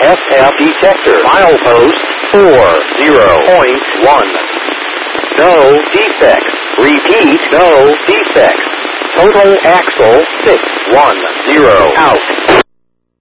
SF detector. Milepost 40.1. No defects. Repeat, no defects. Total axle 610 out.